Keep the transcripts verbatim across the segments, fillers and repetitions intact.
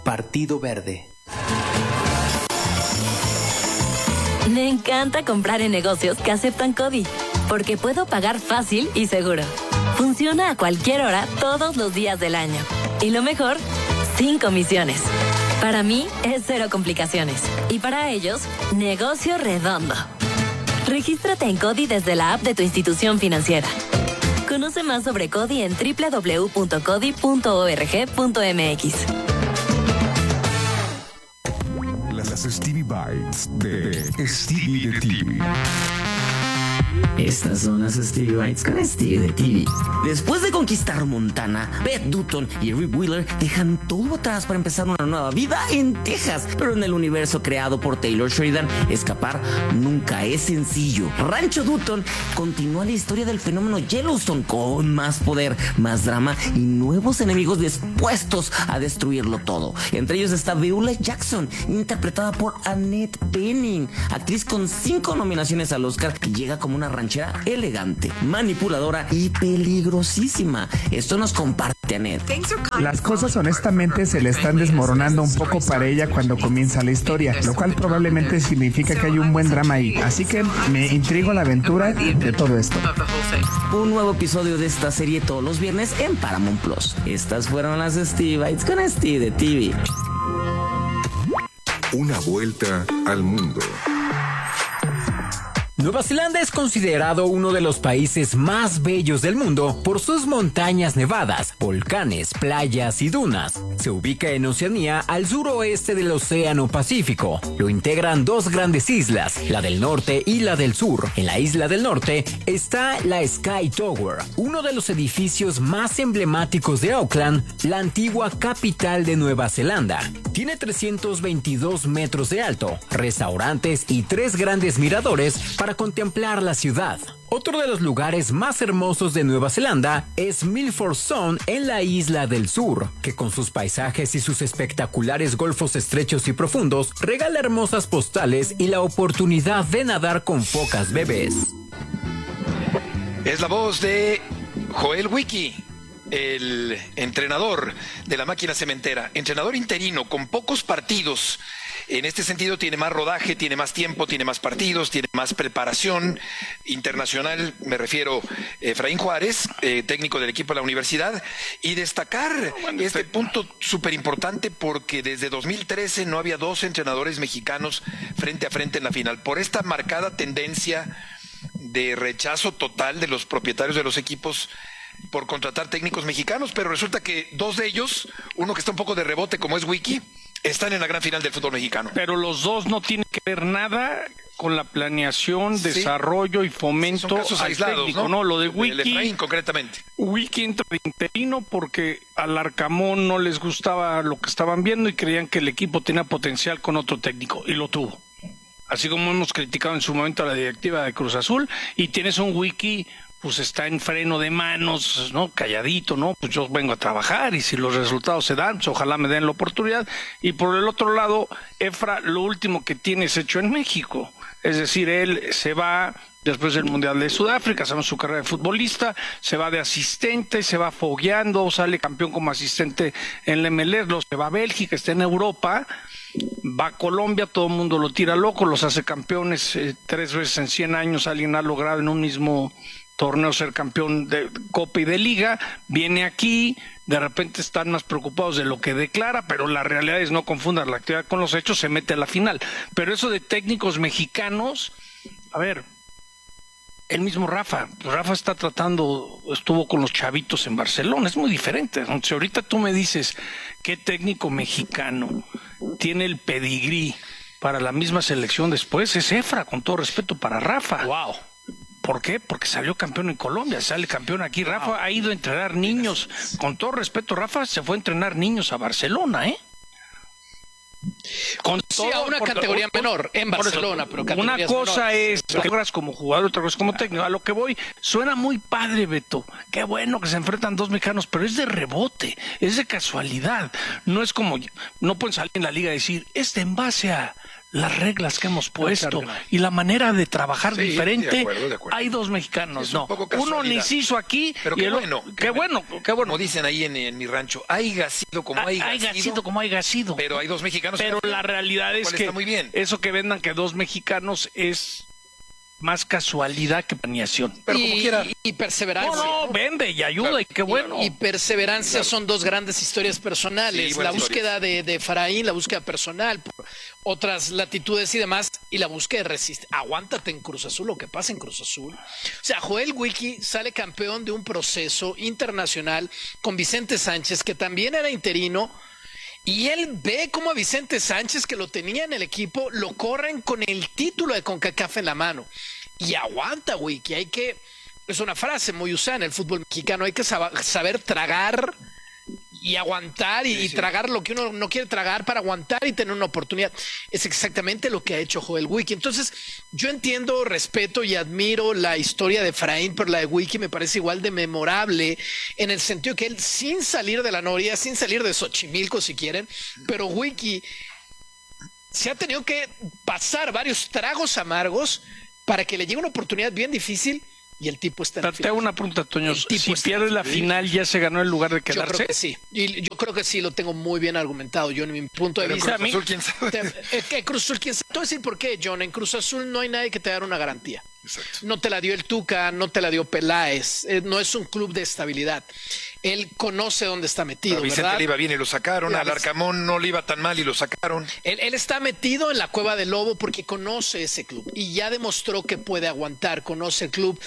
Partido Verde. Me encanta comprar en negocios que aceptan CODI, porque puedo pagar fácil y seguro. Funciona a cualquier hora, todos los días del año. Y lo mejor, sin comisiones. Para mí, es cero complicaciones. Y para ellos, negocio redondo. Regístrate en CODI desde la app de tu institución financiera. Conoce más sobre CODI en doble u doble u doble u punto codi punto org punto m x. Las Stevie Bites de Stevie de T V. Estas son las Stevie Bites con Stevie de T V. Después de conquistar Montana, Beth Dutton y Rick Wheeler dejan todo atrás para empezar una nueva vida en Texas. Pero en el universo creado por Taylor Sheridan, escapar nunca es sencillo. Rancho Dutton continúa la historia del fenómeno Yellowstone con más poder, más drama y nuevos enemigos dispuestos a destruirlo todo. Entre ellos está Beulah Jackson, interpretada por Annette Bening, actriz con cinco nominaciones al Oscar, que llega como una ranchera elegante, manipuladora y peligrosísima. Esto nos comparte Annette. Las cosas honestamente se le están desmoronando un poco para ella cuando comienza la historia, lo cual probablemente significa que hay un buen drama ahí. Así que me intriga la aventura de todo esto. Un nuevo episodio de esta serie todos los viernes en Paramount Plus. Estas fueron las Stevie Bites con Stevie de T V. Una vuelta al mundo. Nueva Zelanda es considerado uno de los países más bellos del mundo por sus montañas nevadas, volcanes, playas y dunas. Se ubica en Oceanía, al suroeste del Océano Pacífico. Lo integran dos grandes islas, la del norte y la del sur. En la isla del norte está la Sky Tower, uno de los edificios más emblemáticos de Auckland, la antigua capital de Nueva Zelanda. Tiene trescientos veintidós metros de alto, restaurantes y tres grandes miradores para contemplar la ciudad. Otro de los lugares más hermosos de Nueva Zelanda es Milford Sound en la isla del sur, que con sus paisajes y sus espectaculares golfos estrechos y profundos regala hermosas postales y la oportunidad de nadar con focas bebés. Es la voz de Joel Wiki, el entrenador de la máquina cementera, entrenador interino con pocos partidos. En este sentido tiene más rodaje, tiene más tiempo, tiene más partidos, tiene más preparación internacional. Me refiero a Efraín Juárez, eh, técnico del equipo de la universidad, y destacar bueno, este usted... punto súper importante porque desde dos mil trece no había dos entrenadores mexicanos frente a frente en la final. Por esta marcada tendencia de rechazo total de los propietarios de los equipos por contratar técnicos mexicanos, pero resulta que dos de ellos, uno que está un poco de rebote como es Wiki, están en la gran final del fútbol mexicano. Pero los dos no tienen que ver nada con la planeación, sí, desarrollo y fomento son casos aislados, técnico, ¿no? ¿no? Lo de Wiki, el Efraín concretamente. Wiki entra de interino porque al Arcamón no les gustaba lo que estaban viendo y creían que el equipo tenía potencial con otro técnico, y lo tuvo. Así como hemos criticado en su momento a la directiva de Cruz Azul, y tienes un Wiki, pues está en freno de manos, ¿no? Calladito, ¿no? Pues yo vengo a trabajar y si los resultados se dan, pues ojalá me den la oportunidad. Y por el otro lado, Efra, lo último que tiene es hecho en México. Es decir, él se va después del Mundial de Sudáfrica, sabemos su carrera de futbolista, se va de asistente, se va fogueando, sale campeón como asistente en la M L S, se va a Bélgica, está en Europa, va a Colombia, todo el mundo lo tira loco, los hace campeones eh, tres veces en cien años, alguien ha logrado en un mismo torneo ser campeón de Copa y de Liga, viene aquí, de repente están más preocupados de lo que declara, pero la realidad es no confundan la actividad con los hechos, se mete a la final. Pero eso de técnicos mexicanos, a ver, el mismo Rafa, Rafa está tratando, estuvo con los chavitos en Barcelona, es muy diferente. Si ahorita tú me dices qué técnico mexicano tiene el pedigrí para la misma selección después, es Efra, con todo respeto para Rafa. Wow. ¿Por qué? Porque salió campeón en Colombia, sale campeón aquí. Rafa wow. ha ido a entrenar niños. Con todo respeto, Rafa se fue a entrenar niños a Barcelona, ¿eh? Con sí, todo, a una porque, categoría por, menor en Barcelona, eso, pero una cosa menores. Es que logras como jugador, otra cosa como técnico. A lo que voy, suena muy padre, Beto. Qué bueno que se enfrentan dos mexicanos, pero es de rebote, es de casualidad. No es como, no pueden salir en la liga y decir, este en base a las reglas que hemos puesto no, claro, y la manera de trabajar sí, diferente. de acuerdo, de acuerdo. Hay dos mexicanos, Es un no. poco Uno casualidad. ni se hizo aquí. Pero y qué el, bueno. Qué bueno, qué bueno. Como dicen ahí en, en mi rancho, hay sido como hay Hay sido como hay sido. Pero hay dos mexicanos. Pero la realidad es que está muy bien. eso que vendan que dos mexicanos es más casualidad que planeación. Pero y, como quiera. y- y perseverancia. No, no, vende y ayuda Claro. y qué bueno. Y perseverancia son dos grandes historias personales. Sí, la buenas búsqueda de, de Efraín, la búsqueda personal por otras latitudes y demás, y la búsqueda de resistir. Aguántate en Cruz Azul, lo que pasa en Cruz Azul. O sea, Joel Wiki sale campeón de un proceso internacional con Vicente Sánchez, que también era interino. Y él ve como a Vicente Sánchez, que lo tenía en el equipo, lo corren con el título de CONCACAF en la mano. Y aguanta, güey, que hay que... Es una frase muy usada en el fútbol mexicano. Hay que sab- saber tragar y aguantar y, Sí, y sí. tragar lo que uno no quiere tragar para aguantar y tener una oportunidad. Es exactamente lo que ha hecho Joel Wiki. Entonces, yo entiendo, respeto y admiro la historia de Efraín, pero la de Wiki me parece igual de memorable en el sentido que él, sin salir de la Noria, sin salir de Xochimilco si quieren, pero Wiki se ha tenido que pasar varios tragos amargos para que le llegue una oportunidad bien difícil y el tipo está en la Te hago final. una pregunta, Toño. El tipo Si está pierde en la final, ¿ya se ganó el lugar de Yo quedarse? creo que sí. Y yo creo que sí lo tengo muy bien argumentado. Yo en mi punto de Pero en vista. Cruz Azul, ¿quién sabe? Te- eh, que Cruz Azul, ¿quién sabe? Te voy a decir por qué, John. En Cruz Azul no hay nadie que te dé una garantía. Exacto. No te la dio el Tuca, no te la dio Peláez. Eh, no es un club de estabilidad. Él conoce dónde está metido, A Vicente ¿verdad? le iba bien y lo sacaron. La Al Vic- Arcamón no le iba tan mal y lo sacaron. Él, él está metido en la cueva del lobo porque conoce ese club y ya demostró que puede aguantar, conoce el club.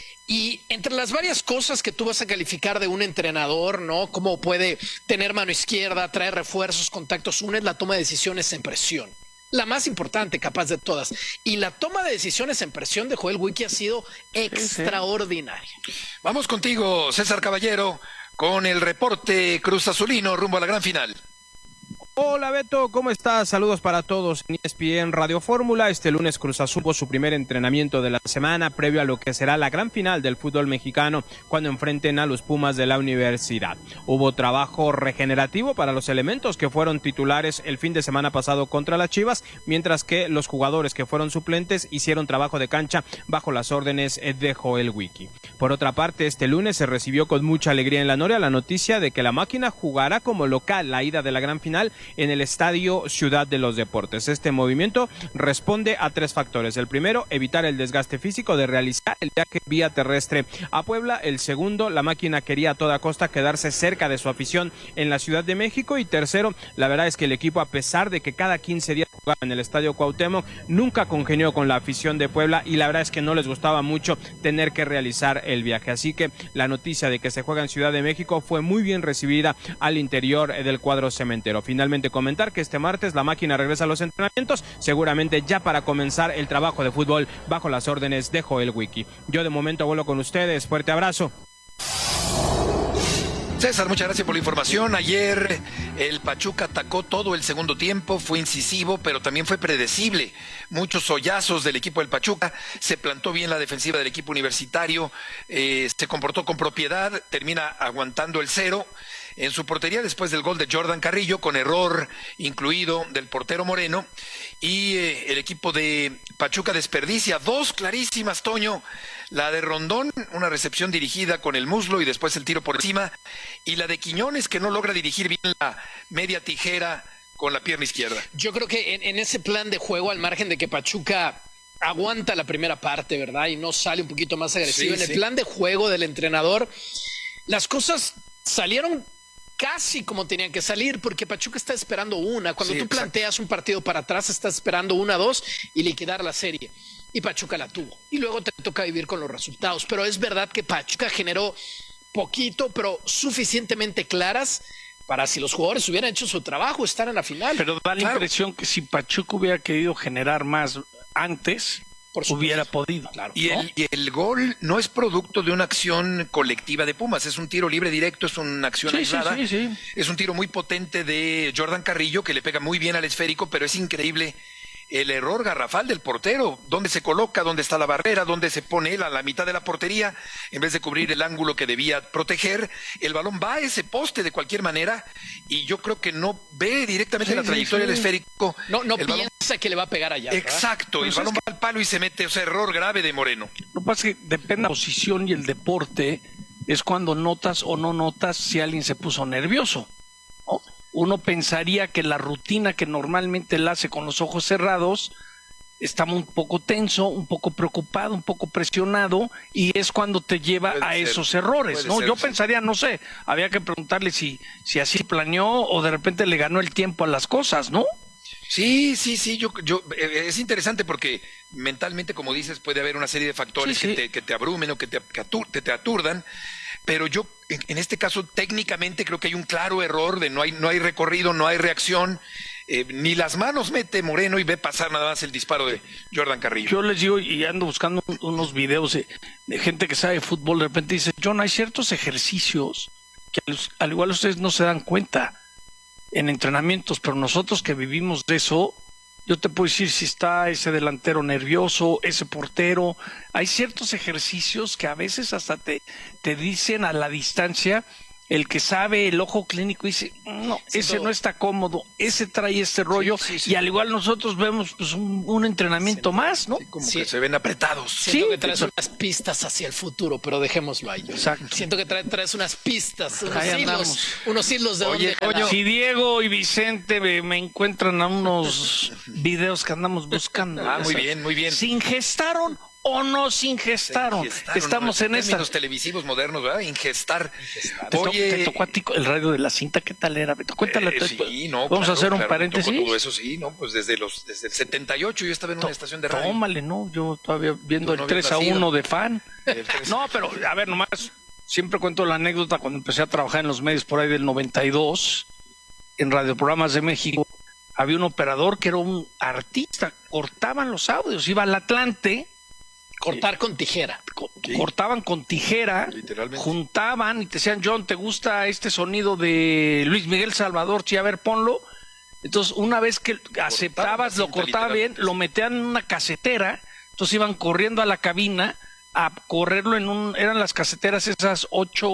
Y entre las varias cosas que tú vas a calificar de un entrenador, ¿no? Cómo puede tener mano izquierda, traer refuerzos, contactos, una es la toma de decisiones en presión. La más importante, capaz de todas. Y la toma de decisiones en presión de Joel Wiki ha sido extraordinaria. Vamos contigo, César Caballero, con el reporte Cruz Azulino rumbo a la gran final. Hola Beto, ¿cómo estás? Saludos para todos en E S P N Radio Fórmula. Este lunes Cruz Azul tuvo su primer entrenamiento de la semana previo a lo que será la gran final del fútbol mexicano cuando enfrenten a los Pumas de la universidad. Hubo trabajo regenerativo para los elementos que fueron titulares el fin de semana pasado contra las Chivas, mientras que los jugadores que fueron suplentes hicieron trabajo de cancha bajo las órdenes de Joel Wiki. Por otra parte, este lunes se recibió con mucha alegría en la Noria la noticia de que la máquina jugará como local la ida de la gran final en el Estadio Ciudad de los Deportes. Este movimiento responde a tres factores. El primero, evitar el desgaste físico de realizar el viaje vía terrestre a Puebla. El segundo, la máquina quería a toda costa quedarse cerca de su afición en la Ciudad de México. Y tercero, la verdad es que el equipo, a pesar de que cada quince días jugaba en el Estadio Cuauhtémoc, nunca congenió con la afición de Puebla y la verdad es que no les gustaba mucho tener que realizar el viaje. Así que la noticia de que se juega en Ciudad de México fue muy bien recibida al interior del cuadro cementero. Finalmente, comentar que este martes la máquina regresa a los entrenamientos, seguramente ya para comenzar el trabajo de fútbol bajo las órdenes de Joel Wiki. Yo de momento vuelo con ustedes. Fuerte abrazo. César, muchas gracias por la información. Ayer el Pachuca atacó todo el segundo tiempo, fue incisivo, pero también fue predecible. Muchos hoyazos del equipo del Pachuca, se plantó bien la defensiva del equipo universitario, eh, se comportó con propiedad, termina aguantando el cero en su portería después del gol de Jordan Carrillo, con error incluido del portero Moreno, y eh, el equipo de Pachuca desperdicia dos clarísimas, Toño, la de Rondón, una recepción dirigida con el muslo y después el tiro por encima, y la de Quiñones, que no logra dirigir bien la media tijera con la pierna izquierda. Yo creo que en, en ese plan de juego, al margen de que Pachuca aguanta la primera parte, ¿verdad? Y no sale un poquito más agresivo. Sí, en sí. el plan de juego del entrenador, las cosas salieron casi como tenían que salir, porque Pachuca está esperando una. Cuando Sí, tú exacto. planteas un partido para atrás, estás esperando una, dos y liquidar la serie. Y Pachuca la tuvo. Y luego te toca vivir con los resultados. Pero es verdad que Pachuca generó poquito, pero suficientemente claras para, si los jugadores hubieran hecho su trabajo, estar en la final. Pero da la Claro. impresión que si Pachuca hubiera querido generar más antes, Por supuesto. hubiera podido. Claro. Y ¿no? el, y el gol no es producto de una acción colectiva de Pumas, es un tiro libre directo, es una acción Sí, sí, aislada. sí, sí. Es un tiro muy potente de Jordan Carrillo, que le pega muy bien al esférico, pero es increíble el error garrafal del portero, dónde se coloca, dónde está la barrera, dónde se pone él a la mitad de la portería, en vez de cubrir el ángulo que debía proteger, el balón va a ese poste de cualquier manera, y yo creo que no ve directamente sí, la trayectoria sí, sí. del esférico. No, no el piensa balón... que le va a pegar allá. Exacto, ¿verdad? El balón va al palo y se mete, o sea, error grave de Moreno. Lo que pasa es que depende de la posición y el deporte, es cuando notas o no notas si alguien se puso nervioso, ¿no? Uno pensaría que la rutina que normalmente él hace con los ojos cerrados está un poco tenso, un poco preocupado, un poco presionado, y es cuando te lleva puede a ser, esos errores, ¿no? Ser, Yo sí. pensaría, no sé, había que preguntarle si, si así planeó o de repente le ganó el tiempo a las cosas, ¿no? Sí, sí, sí, yo, yo, es interesante porque mentalmente, como dices, puede haber una serie de factores sí, sí. Que, te, que te abrumen o que te, que atur, te, te aturdan, pero yo, en, en este caso, técnicamente creo que hay un claro error de no hay, no hay recorrido, no hay reacción, eh, ni las manos mete Moreno y ve pasar nada más el disparo de Jordan Carrillo. Yo les digo, y ando buscando unos videos de, de gente que sabe de fútbol, de repente dice, John, hay ciertos ejercicios que al, al igual ustedes no se dan cuenta en entrenamientos, pero nosotros que vivimos de eso, yo te puedo decir si está ese delantero nervioso, ese portero, hay ciertos ejercicios que a veces hasta te, te dicen a la distancia, el que sabe, el ojo clínico dice, no, sí, ese todo. No está cómodo, ese trae este rollo, sí, sí, sí. Y al igual nosotros vemos pues un, un entrenamiento sí, más, ¿no? Sí, como sí. que se ven apretados. Siento sí, que traes unas pistas hacia el futuro, pero dejémoslo ahí. Exacto. Siento que traes, traes unas pistas, unos hilos, unos hilos de Oye, dónde coño, si Diego y Vicente me, me encuentran a unos videos que andamos buscando. Ah, muy bien, muy bien. ¿Se ingestaron o no se ingestaron? ingestaron Estamos no, en esta. Los televisivos modernos, ¿verdad? Ingestar. Ingestar. ¿Te, Oye, to, ¿Te tocó a ti el radio de la cinta? ¿Qué tal era? Cuéntala. Eh, sí, no, Vamos claro, a hacer un claro, paréntesis. Todo eso sí, no, pues desde los desde el setenta y ocho yo estaba en una to, estación de radio. Tómale, no, yo todavía viendo no el tres a uno de fan. No, pero a ver, nomás siempre cuento la anécdota cuando empecé a trabajar en los medios por ahí del noventa y dos en radioprogramas de México. Había un operador que era un artista, cortaban los audios, iba al Atlante. Cortar con tijera. Sí. Cortaban con tijera, juntaban y te decían, John, ¿te gusta este sonido de Luis Miguel Salvador? Sí, a ver, ponlo. Entonces, una vez que aceptabas, lo cortaba bien, lo metían en una casetera, entonces iban corriendo a la cabina a correrlo en un... Eran las caseteras esas ocho...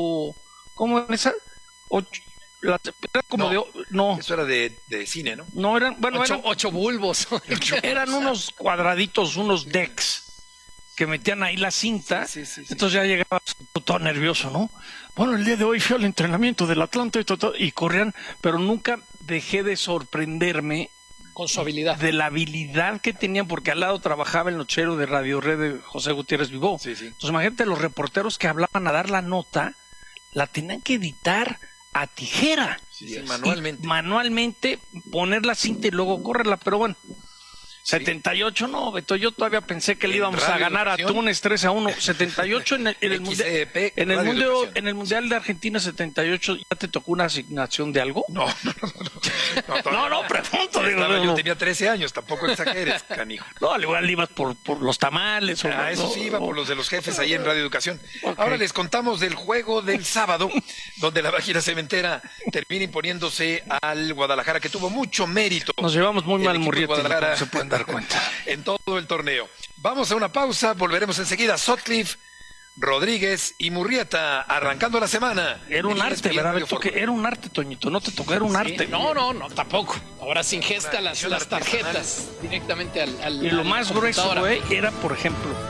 ¿Cómo eran esas? Ocho... Las, era como no, de... No. Eso era de, de cine, ¿no? No, eran... Bueno, ocho, eran, ocho bulbos. Eran unos cuadraditos, unos decks que metían ahí la cinta, sí, sí, sí, entonces ya llegaba todo nervioso, ¿no? Bueno, el día de hoy fui al entrenamiento del Atlante y, todo, y corrían, pero nunca dejé de sorprenderme con su habilidad, de la habilidad que tenían, porque al lado trabajaba el nochero de Radio Red de José Gutiérrez Vivó. Sí, sí. Entonces imagínate, los reporteros que hablaban a dar la nota, la tenían que editar a tijera. Sí, sí, manualmente. Manualmente, poner la cinta y luego correrla, pero bueno. setenta y ocho, no, Beto, yo todavía pensé que le íbamos a ganar a Túnez tres a uno. setenta y ocho en el, en el, mundial, en, el mundial, en el Mundial de Argentina setenta y ocho, ¿ya te tocó una asignación de algo? No, no, no. No, no, no, no pregunto. Digo, estaba, no, yo no. tenía trece años, tampoco exageres, canijo. No, al igual ibas por, por los tamales. O ah, eso sí, iba por los de los jefes ahí en Radio Educación. Okay. Ahora les contamos del juego del sábado, donde la máquina cementera termina imponiéndose al Guadalajara, que tuvo mucho mérito. Nos llevamos muy mal, Murrieta, no se pueden dar cuenta. En todo el torneo. Vamos a una pausa, volveremos enseguida. Sotcliffe, Rodríguez y Murrieta arrancando la semana. Era un arte, ¿verdad? Era un arte, Toñito, no te tocó, era un sí, arte. No, no, no, tampoco. Ahora se ingesta las, las tarjetas directamente al, al Y lo más grueso, güey, era, por ejemplo,